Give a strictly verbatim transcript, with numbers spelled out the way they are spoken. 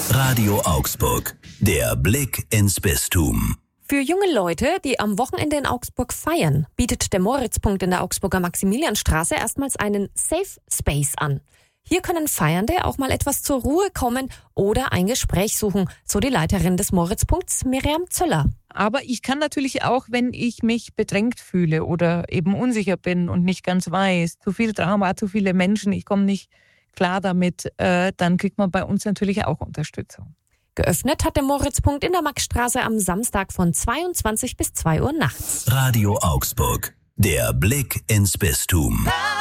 Radio Augsburg, der Blick ins Bistum. Für junge Leute, die am Wochenende in Augsburg feiern, bietet der Moritzpunkt in der Augsburger Maximilianstraße erstmals einen Safe Space an. Hier können Feiernde auch mal etwas zur Ruhe kommen oder ein Gespräch suchen, so die Leiterin des Moritzpunkts, Miriam Zöller. Aber ich kann natürlich auch, wenn ich mich bedrängt fühle oder eben unsicher bin und nicht ganz weiß, zu viel Drama, zu viele Menschen, ich komme nicht klar damit, äh, dann kriegt man bei uns natürlich auch Unterstützung. Geöffnet hat der Moritzpunkt in der Maxstraße am Samstag von zweiundzwanzig bis zwei Uhr nachts. Radio Augsburg, der Blick ins Bistum.